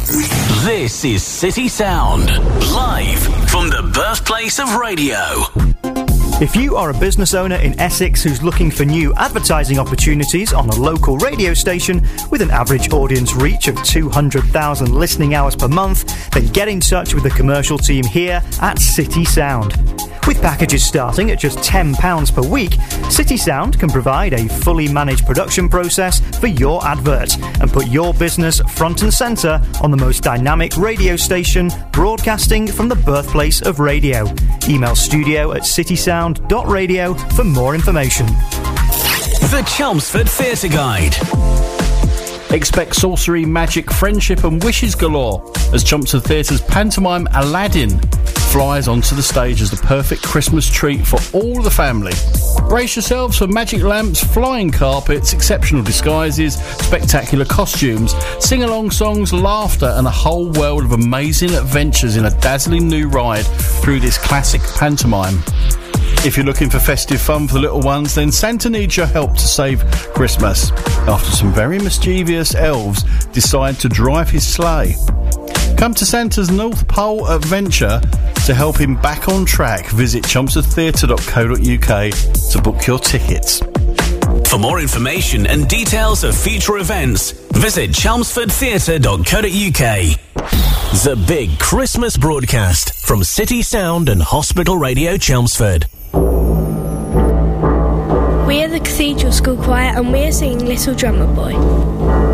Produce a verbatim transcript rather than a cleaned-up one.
This is City Sound, live from the birthplace of radio. If you are a business owner in Essex who's looking for new advertising opportunities on a local radio station with an average audience reach of two hundred thousand listening hours per month, then get in touch with the commercial team here at City Sound. With packages starting at just ten pounds per week, City Sound can provide a fully managed production process for your advert and put your business front and centre on the most dynamic radio station broadcasting from the birthplace of radio. Email studio at citysound dot radio for more information. The Chelmsford Theatre Guide. Expect sorcery, magic, friendship and wishes galore as Chelmsford Theatre's pantomime Aladdin flies onto the stage as the perfect Christmas treat for all the family. Brace yourselves for magic lamps, flying carpets, exceptional disguises, spectacular costumes, sing-along songs, laughter and a whole world of amazing adventures in a dazzling new ride through this classic pantomime. If you're looking for festive fun for the little ones, then Santa needs your help to save Christmas after some very mischievous elves decide to drive his sleigh. Come to Santa's North Pole adventure to help him back on track. Visit chelmsford theatre dot co dot uk to book your tickets. For more information and details of future events, visit chelmsford theatre dot co dot uk. The big Christmas broadcast from City Sound and Hospital Radio Chelmsford. We are the Cathedral School Choir and we are singing Little Drummer Boy.